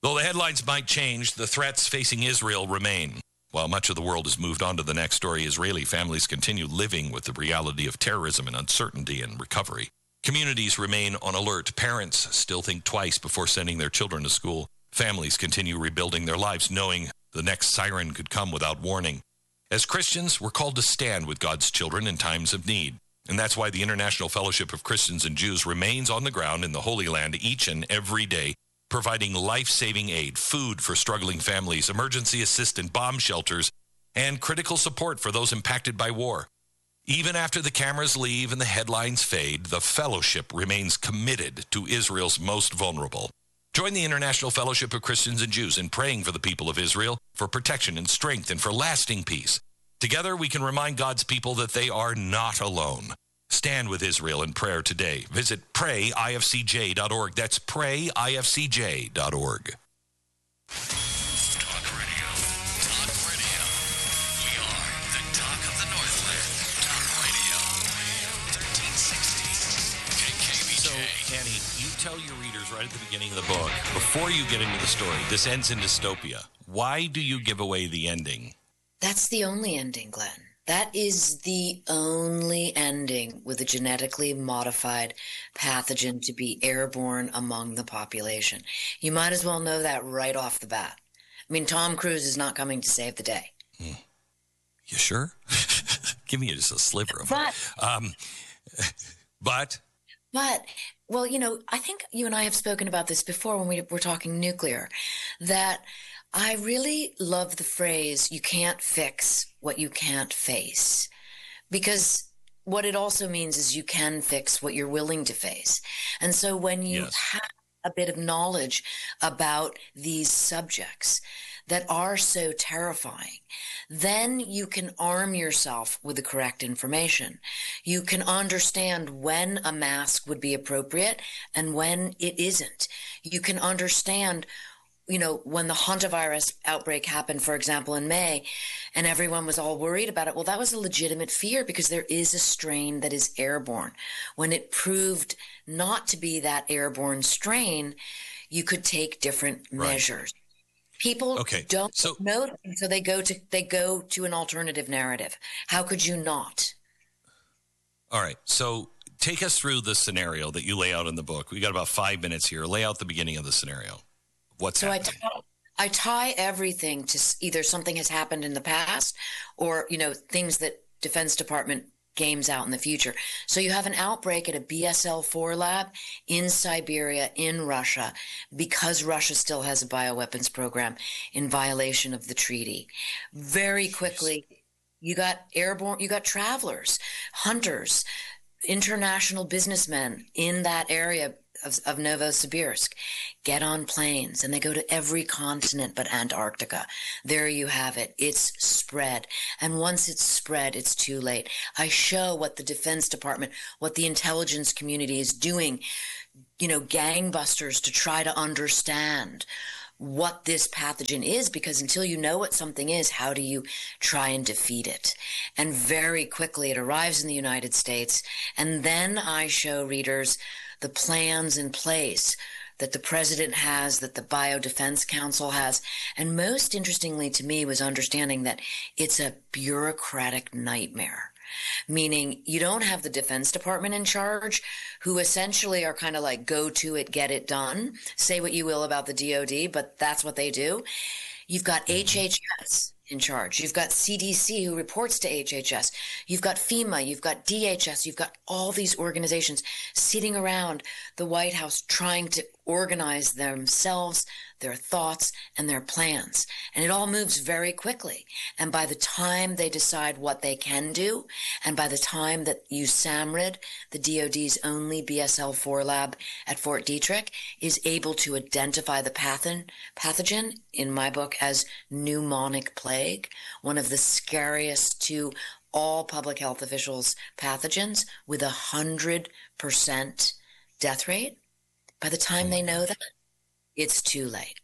Though the headlines might change, the threats facing Israel remain. While much of the world has moved on to the next story, Israeli families continue living with the reality of terrorism and uncertainty and recovery. Communities remain on alert. Parents still think twice before sending their children to school. Families continue rebuilding their lives, knowing the next siren could come without warning. As Christians, we're called to stand with God's children in times of need. And that's why the International Fellowship of Christians and Jews remains on the ground in the Holy Land each and every day, providing life-saving aid, food for struggling families, emergency assistance, bomb shelters, and critical support for those impacted by war. Even after the cameras leave and the headlines fade, the fellowship remains committed to Israel's most vulnerable. Join the International Fellowship of Christians and Jews in praying for the people of Israel, for protection and strength, and for lasting peace. Together, we can remind God's people that they are not alone. Stand with Israel in prayer today. Visit prayifcj.org. That's prayifcj.org. Talk radio. Talk radio. We are the talk of the Northland. Talk radio. 1360 KKBJ. So, Annie, you tell your readers right at the beginning of the book, before you get into the story, this ends in dystopia. Why do you give away the ending? That's the only ending, Glenn. That is the only ending with a genetically modified pathogen to be airborne among the population. You might as well know that right off the bat. I mean, Tom Cruise is not coming to save the day. You sure? Give me just a sliver of But, it. But, well, you know, I think you and I have spoken about this before when we were talking nuclear, that I really love the phrase, you can't fix what you can't face, because what it also means is you can fix what you're willing to face. And so when you have a bit of knowledge about these subjects that are so terrifying, then you can arm yourself with the correct information. You can understand when a mask would be appropriate and when it isn't. You can understand, you know, when the hantavirus outbreak happened, for example, in May, and everyone was all worried about it, well, that was a legitimate fear because there is a strain that is airborne. When it proved not to be that airborne strain, you could take different measures. People don't know, so they go to an alternative narrative. How could you not? All right, so take us through the scenario that you lay out in the book. We got about 5 minutes here. Lay out the beginning of the scenario. What's happening? I tie everything to either something has happened in the past or, you know, things that Defense Department games out in the future. So you have an outbreak at a BSL-4 lab in Siberia, in Russia, because Russia still has a bioweapons program in violation of the treaty. Very quickly, you got airborne, you got travelers, hunters, international businessmen in that area of Novosibirsk get on planes and they go to every continent but Antarctica. There you have it. It's spread. And once it's spread, it's too late. I show what the Defense Department, what the intelligence community is doing, you know, gangbusters to try to understand what this pathogen is, because until you know what something is, how do you try and defeat it? And very quickly it arrives in the United States. And then I show readers the plans in place that the president has, that the Biodefense Council has. And most interestingly to me was understanding that it's a bureaucratic nightmare. Meaning you don't have the Defense Department in charge, who essentially are kind of like, go to it, get it done. Say what you will about the DOD, but that's what they do. You've got HHS in charge. You've got CDC who reports to HHS. You've got FEMA. You've got DHS. You've got all these organizations sitting around the White House trying to organize themselves, their thoughts, and their plans. And it all moves very quickly. And by the time they decide what they can do, and by the time that USAMRIID, the DoD's only BSL-4 lab at Fort Detrick, is able to identify the pathogen, in my book, as pneumonic plague, one of the scariest to all public health officials pathogens, with 100% death rate, by the time they know that, it's too late.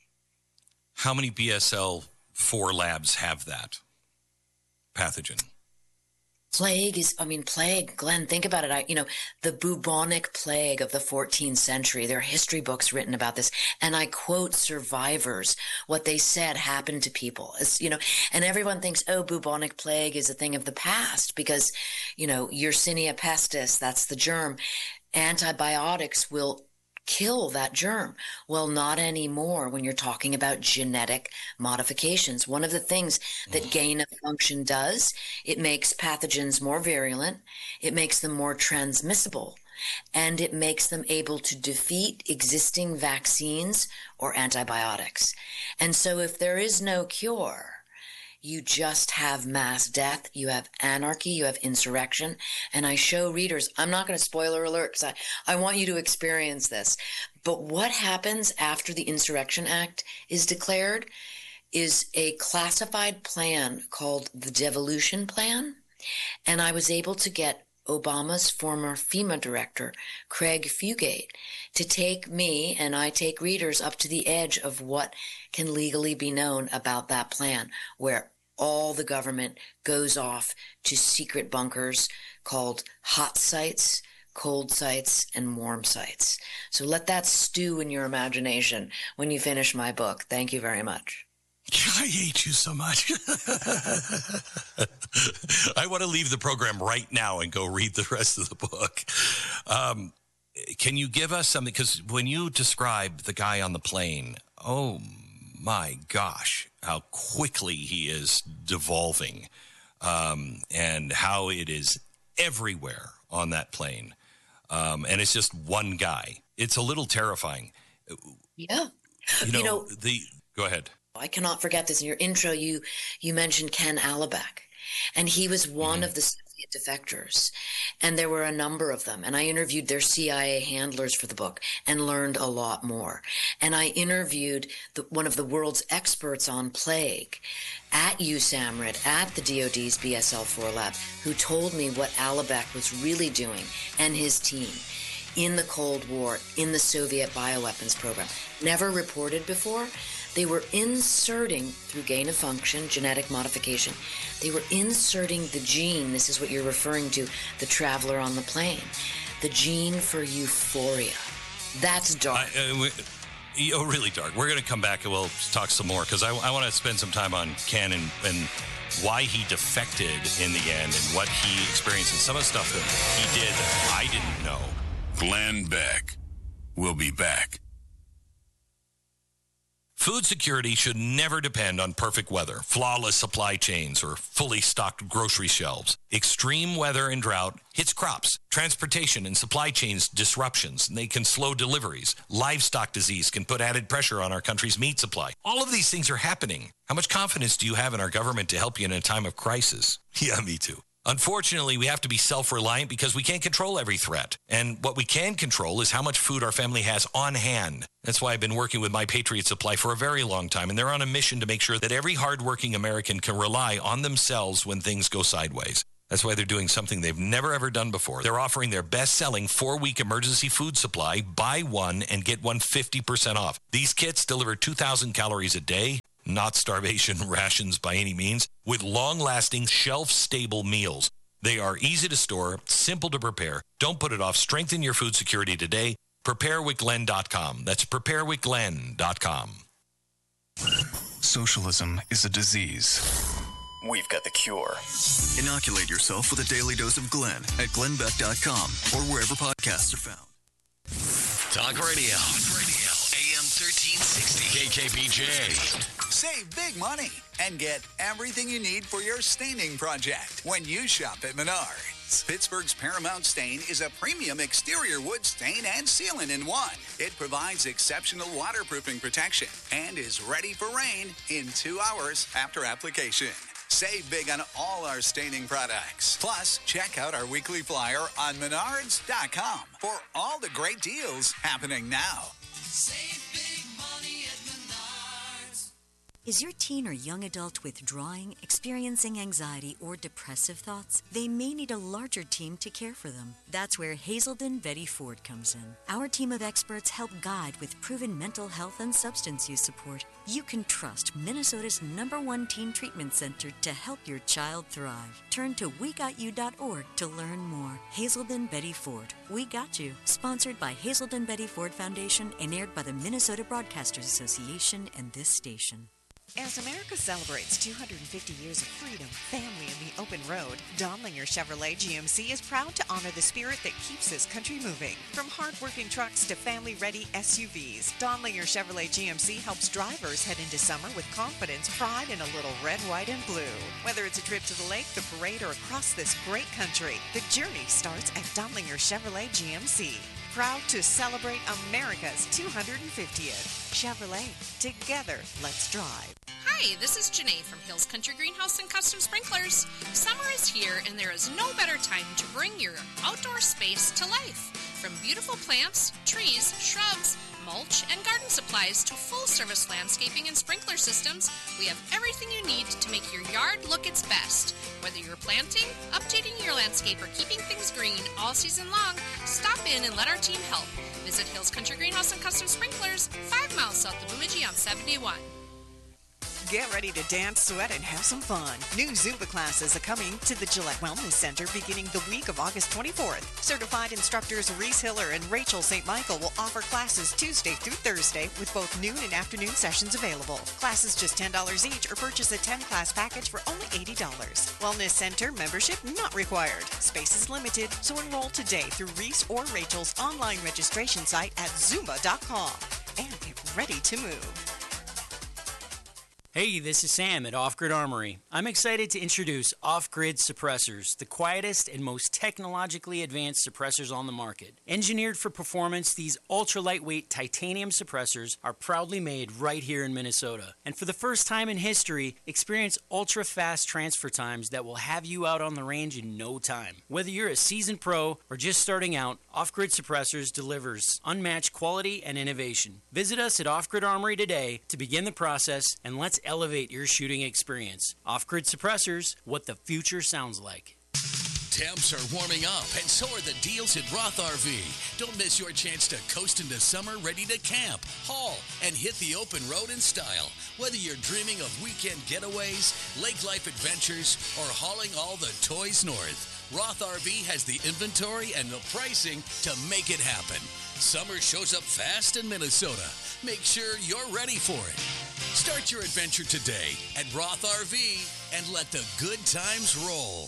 How many BSL-4 labs have that pathogen? Plague, Glenn, think about it. The bubonic plague of the 14th century, there are history books written about this. And I quote survivors, what they said happened to people. And everyone thinks, oh, bubonic plague is a thing of the past because, Yersinia pestis, that's the germ. Antibiotics will kill that germ. Well, not anymore when you're talking about genetic modifications. One of the things that gain of function does, it makes pathogens more virulent, it makes them more transmissible, and it makes them able to defeat existing vaccines or antibiotics. And so if there is no cure, you just have mass death, you have anarchy, you have insurrection. And I show readers, I'm not going to spoiler alert because I want you to experience this. But what happens after the Insurrection Act is declared is a classified plan called the Devolution Plan. And I was able to get Obama's former FEMA director, Craig Fugate, to take me and I take readers up to the edge of what can legally be known about that plan, where all the government goes off to secret bunkers called hot sites, cold sites, and warm sites. So let that stew in your imagination when you finish my book. Thank you very much. I hate you so much. I want to leave the program right now and go read the rest of the book. Can you give us something? Because when you describe the guy on the plane, oh my gosh, how quickly he is devolving, and how it is everywhere on that plane. And it's just one guy. It's a little terrifying. Yeah. Go ahead. I cannot forget this. In your intro, you mentioned Ken Alabek, and he was one of the Soviet defectors, and there were a number of them, and I interviewed their CIA handlers for the book and learned a lot more. And I interviewed one of the world's experts on plague at USAMRIID, at the DoD's BSL-4 lab, who told me what Alabek was really doing and his team in the Cold War, in the Soviet bioweapons program. Never reported before. They were inserting, through gain of function, genetic modification, they were inserting the gene, this is what you're referring to, the traveler on the plane, the gene for euphoria. That's dark. Really dark. We're going to come back and we'll talk some more, because I want to spend some time on Ken and why he defected in the end and what he experienced and some of the stuff that he did that I didn't know. Glenn Beck. We'll be back. Food security should never depend on perfect weather, flawless supply chains, or fully stocked grocery shelves. Extreme weather and drought hits crops, transportation, and supply chains disruptions, and they can slow deliveries. Livestock disease can put added pressure on our country's meat supply. All of these things are happening. How much confidence do you have in our government to help you in a time of crisis? Yeah, me too. Unfortunately, we have to be self-reliant because we can't control every threat. And what we can control is how much food our family has on hand. That's why I've been working with My Patriot Supply for a very long time, and they're on a mission to make sure that every hardworking American can rely on themselves when things go sideways. That's why they're doing something they've never, ever done before. They're offering their best-selling 4-week emergency food supply, buy one and get one 50% off. These kits deliver 2,000 calories a day, not starvation rations by any means, with long-lasting, shelf-stable meals. They are easy to store, simple to prepare. Don't put it off. Strengthen your food security today. PrepareWithGlenn.com. That's PrepareWithGlenn.com. Socialism is a disease. We've got the cure. Inoculate yourself with a daily dose of Glenn at glennbeck.com or wherever podcasts are found. Talk Radio. AM 1360. KKPJ. Save big money and get everything you need for your staining project when you shop at Menards. Pittsburgh's Paramount Stain is a premium exterior wood stain and sealant in one. It provides exceptional waterproofing protection and is ready for rain in 2 hours after application. Save big on all our staining products. Plus, check out our weekly flyer on Menards.com for all the great deals happening now. Save big money at Menards. Is your teen or young adult withdrawing, experiencing anxiety, or depressive thoughts? They may need a larger team to care for them. That's where Hazelden Betty Ford comes in. Our team of experts help guide with proven mental health and substance use support. You can trust Minnesota's #1 teen treatment center to help your child thrive. Turn to WeGotYou.org to learn more. Hazelden Betty Ford. We Got You. Sponsored by Hazelden Betty Ford Foundation and aired by the Minnesota Broadcasters Association and this station. As America celebrates 250 years of freedom, family, and the open road, Donlinger Chevrolet GMC is proud to honor the spirit that keeps this country moving. From hard-working trucks to family-ready SUVs, Donlinger Chevrolet GMC helps drivers head into summer with confidence, pride, and a little red, white, and blue. Whether it's a trip to the lake, the parade, or across this great country, the journey starts at Donlinger Chevrolet GMC. Proud to celebrate America's 250th. Chevrolet. Together, let's drive. Hi, this is Janae from Hills Country Greenhouse and Custom Sprinklers. Summer is here, and there is no better time to bring your outdoor space to life. From beautiful plants, trees, shrubs, mulch, and garden supplies to full-service landscaping and sprinkler systems, we have everything you need to make your yard look its best. Whether you're planting, updating your landscape, or keeping things green all season long, stop in and let our team help. Visit Hills Country Greenhouse and Custom Sprinklers, 5 miles south of Bemidji on 71. Get ready to dance, sweat, and have some fun. New Zumba classes are coming to the Gillette Wellness Center beginning the week of August 24th. Certified instructors Reese Hiller and Rachel St. Michael will offer classes Tuesday through Thursday with both noon and afternoon sessions available. Classes just $10 each or purchase a 10-class package for only $80. Wellness Center membership not required. Space is limited, so enroll today through Reese or Rachel's online registration site at Zumba.com and get ready to move. Hey, this is Sam at Off Grid Armory. I'm excited to introduce Off Grid Suppressors, the quietest and most technologically advanced suppressors on the market. Engineered for performance, these ultra-lightweight titanium suppressors are proudly made right here in Minnesota. And for the first time in history, experience ultra-fast transfer times that will have you out on the range in no time. Whether you're a seasoned pro or just starting out, Off Grid Suppressors delivers unmatched quality and innovation. Visit us at Off Grid Armory today to begin the process, and let's elevate your shooting experience. Off-Grid Suppressors, what the future sounds like. Temps are warming up, and so are the deals at Roth RV. Don't miss your chance to coast into summer ready to camp, haul, and hit the open road in style. Whether you're dreaming of weekend getaways, lake life adventures, or hauling all the toys north, Roth RV has the inventory and the pricing to make it happen. Summer shows up fast in Minnesota. Make sure you're ready for it. Start your adventure today at Roth RV and let the good times roll.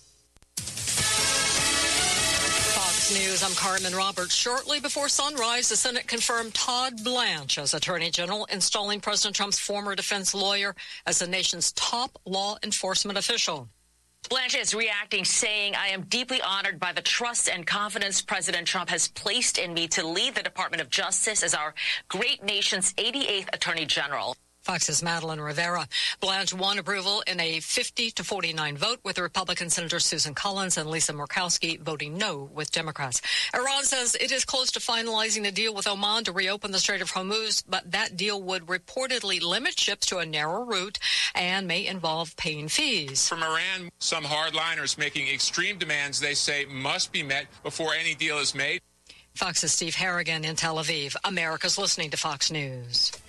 Fox News, I'm Carmen Roberts. Shortly before sunrise, the Senate confirmed Todd Blanche as Attorney General, installing President Trump's former defense lawyer as the nation's top law enforcement official. Blanche is reacting, saying, I am deeply honored by the trust and confidence President Trump has placed in me to lead the Department of Justice as our great nation's 88th Attorney General. Fox's Madeline Rivera. Blanche won approval in a 50-49 vote, with Republican Senator Susan Collins and Lisa Murkowski voting no with Democrats. Iran says it is close to finalizing a deal with Oman to reopen the Strait of Hormuz, but that deal would reportedly limit ships to a narrow route and may involve paying fees. From Iran, some hardliners making extreme demands they say must be met before any deal is made. Fox's Steve Harrigan in Tel Aviv. America's listening to Fox News.